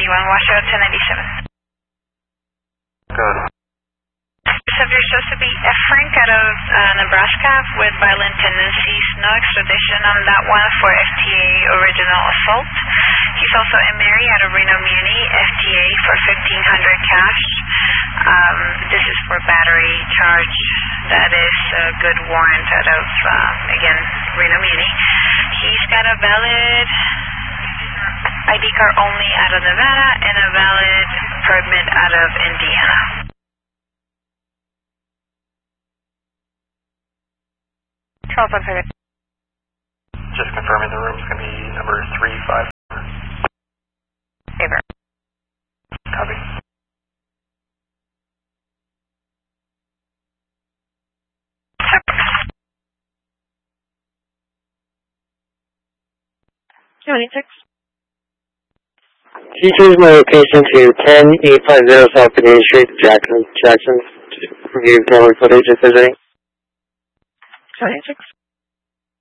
D1 Washoe 1097. Good. Subject supposed to be F. Frank out of Nebraska with violent tendencies. No extradition on that one for FTA original assault. He's also a Mary out of Reno Muni, FTA for $1,500 cash. This is for battery charge. That is a good warrant out of, again, Reno Muni. He's got a valid ID card only out of Nevada and a valid permit out of Indiana. Just confirming the room's going to be number 354. Favor. Copy. Can you change my location to 10850 South Canadian Street, Jackson? Review camera footage if there's any. 26.